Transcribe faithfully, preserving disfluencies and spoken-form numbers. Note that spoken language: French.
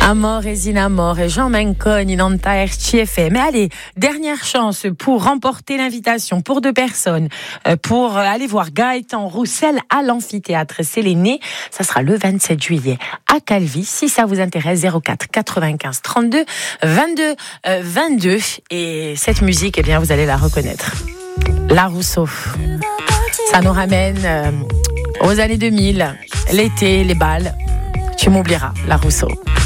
Amor et Zinamor et Jean Mencon, Inanta Erchiefé. Mais allez, dernière chance pour remporter l'invitation pour deux personnes, pour aller voir Gaëtan Roussel à l'amphithéâtre Séléné. Ça sera le vingt-sept juillet à Calvi. Si ça vous intéresse, zéro quatre quatre-vingt-quinze trente-deux vingt-deux vingt-deux. Et cette musique, eh bien, vous allez la reconnaître. La Rousseau. Ça nous ramène euh, aux années deux mille, l'été, les balles. Tu m'oublieras, La Rousseau.